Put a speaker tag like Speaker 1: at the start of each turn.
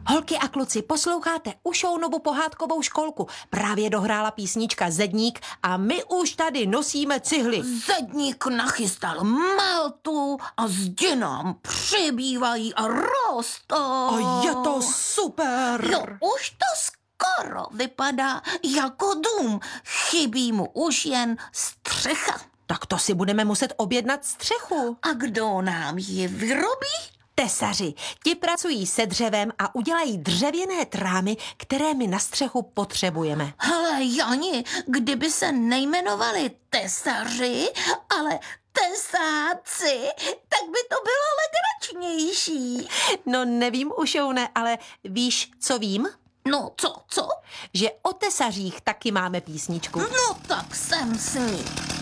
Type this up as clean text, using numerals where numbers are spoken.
Speaker 1: Holky a kluci, posloucháte Ušounovu pohádkovou školku. Právě dohrála písnička Zedník a my už tady nosíme cihly.
Speaker 2: Zedník nachystal maltu a zdi nám přibývají a rostou.
Speaker 1: A je to super.
Speaker 2: Jo, už to skoro vypadá jako dům. Chybí mu už jen střecha.
Speaker 1: Tak to si budeme muset objednat střechu.
Speaker 2: A kdo nám ji vyrobí?
Speaker 1: Tesaři, ti pracují se dřevem a udělají dřevěné trámy, které my na střechu potřebujeme.
Speaker 2: Hele, Jani, kdyby se nejmenovali tesaři, ale tesáci, tak by to bylo legračnější.
Speaker 1: No nevím, Ušoune, ale víš, co vím?
Speaker 2: No, co?
Speaker 1: Že o tesařích taky máme písničku.
Speaker 2: No tak jsem s ní.